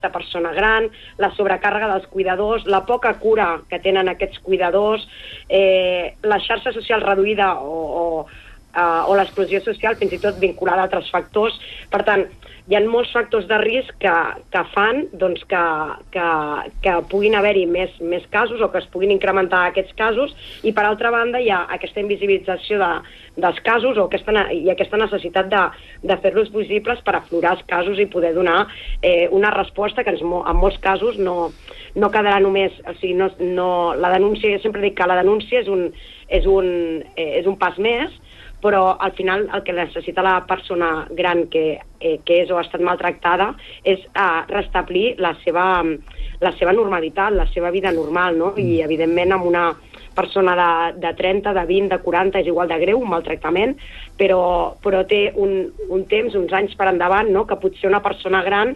de persona gran, la sobrecàrrega dels cuidadors, la poca cura que tenen aquests cuidadors, la xarxa social reduïda o l'exclusió social, fins i tot vinculada a altres factors. Per tant, hi ha molts factors de risc que fan doncs, que puguin haver-hi més casos o que es puguin incrementar aquests casos, i per altra banda hi ha aquesta invisibilització dels casos i aquesta necessitat de fer-los visibles per aflorar els casos i poder donar una resposta que en molts casos no quedarà només... O sigui, la denúncia, jo sempre dic que la denúncia és un pas més, però al final el que necessita la persona gran que és o ha estat maltractada és restablir la seva normalitat, la seva vida normal, no? I evidentment amb una persona de 30, de 20, de 40 és igual de greu, un maltractament, però té un temps, uns anys per endavant, no? Que potser una persona gran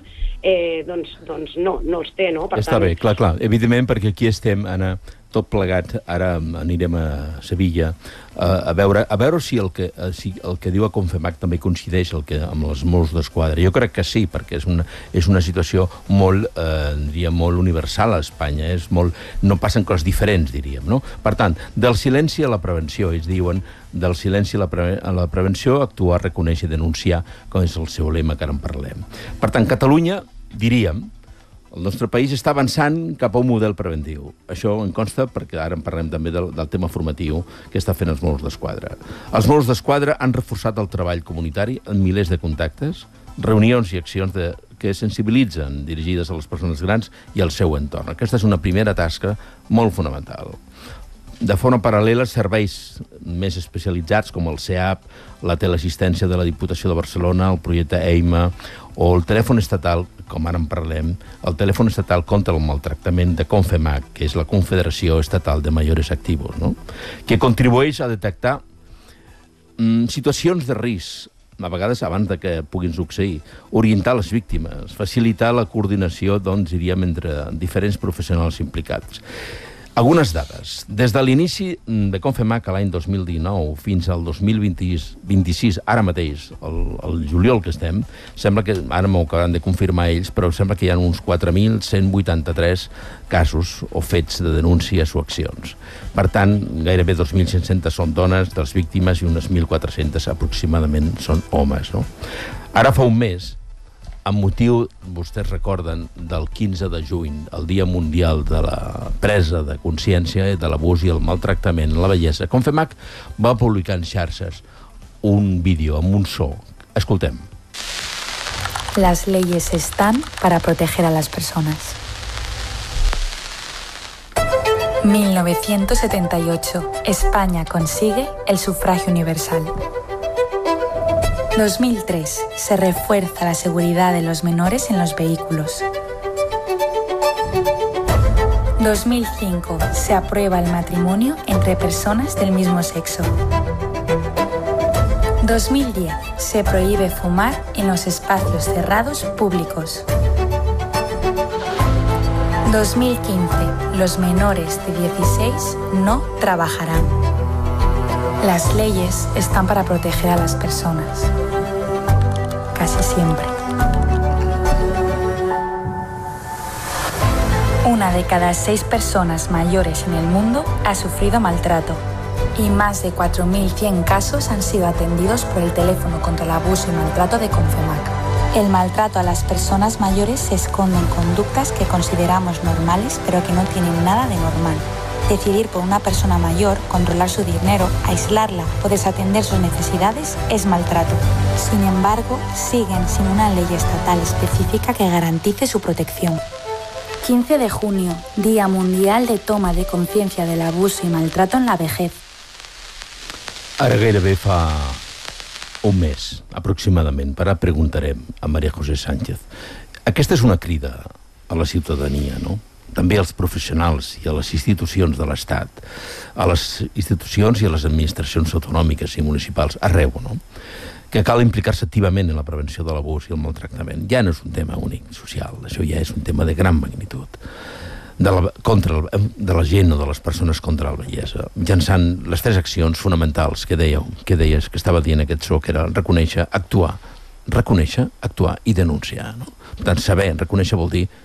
doncs no els té, no? Està bé, clar. Evidentment, perquè aquí estem, Anna, tot plegat. Ara anirem a Sevilla a veure si el que diu a Confemac també coincideix amb els Mossos d'Esquadra. Jo crec que sí, perquè és una situació molt, diria, molt universal a Espanya. No passen coses diferents, diríem, no? Per tant, del silenci a la prevenció, ells diuen, del silenci a la prevenció, actuar, reconèixer i denunciar, com és el seu lema, que ara en parlem. Per tant, Catalunya, diríem, el nostre país està avançant cap a un model preventiu. Això en consta perquè ara en parlem també del tema formatiu que està fent els Mossos d'Esquadra. Els Mossos d'Esquadra han reforçat el treball comunitari en milers de contactes, reunions i accions que sensibilitzen dirigides a les persones grans i al seu entorn. Aquesta és una primera tasca molt fonamental. De forma paral·lela, serveis més especialitzats com el CEAP, la teleassistència de la Diputació de Barcelona, el projecte EIMA o el telèfon estatal, com ara en parlem, el telèfon estatal contra el maltractament de Confemac, que és la Confederació Estatal de Mayores Activos, no? Que contribueix a detectar situacions de risc, a vegades abans de que puguin succeir, orientar les víctimes, facilitar la coordinació, doncs, diríem, entre diferents professionals implicats. Algunes dades. Des de l'inici de Confemac l'any 2019 fins al 2026, ara mateix, el juliol que estem, sembla que, ara m'ho acaben de confirmar ells, però sembla que hi ha uns 4.183 casos o fets de denúncies o accions. Per tant, gairebé 2.500 són dones de les víctimes i unes 1.400 aproximadament són homes, no? Ara fa un mes, amb motiu, vostès recorden, del 15 de juny, el Dia Mundial de la Presa de Consciència de l'Abús i el Maltractament a la Vellesa, Confemac va publicar en xarxes un vídeo amb un so. Escoltem. Las leyes están para proteger a las personas. 1978. España consigue el sufragio universal. 2003. Se refuerza la seguridad de los menores en los vehículos. 2005. Se aprueba el matrimonio entre personas del mismo sexo. 2010. Se prohíbe fumar en los espacios cerrados públicos. 2015. Los menores de 16 no trabajarán. Las leyes están para proteger a las personas. Casi siempre. 1 de cada 6 personas mayores en el mundo ha sufrido maltrato y más de 4.100 casos han sido atendidos por el teléfono contra el abuso y maltrato de Confemac. El maltrato a las personas mayores se esconde en conductas que consideramos normales pero que no tienen nada de normal. Decidir por una persona mayor, controlar su dinero, aislarla o desatender sus necesidades es maltrato. Sin embargo, siguen sin una ley estatal específica que garantice su protección. 15 de junio, Día Mundial de Toma de Conciencia del Abuso y Maltrato en la Vejez. Ara gairebé fa un mes, aproximadament, per ara preguntarem a María José Sánchez. Aquesta és una crida a la ciutadania, no? També als professionals i a les institucions de l'Estat, a les institucions i a les administracions autonòmiques i municipals, arreu, no? Que cal implicar-se activament en la prevenció de l'abús i el maltractament. Ja no és un tema únic social, això ja és un tema de gran magnitud. De la gent o de les persones contra la bellesa, mitjançant les 3 accions fonamentals que deies, que estava dient aquest so, que era reconèixer, actuar reconèixer, actuar i denunciar. No? Per tant, saber, reconèixer vol dir